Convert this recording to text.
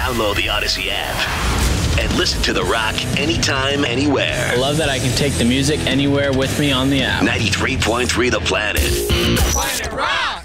Download the Odyssey app and listen to The Rock anytime, anywhere. I love that I can take the music anywhere with me on the app. 93.3 The Planet. Planet Rock!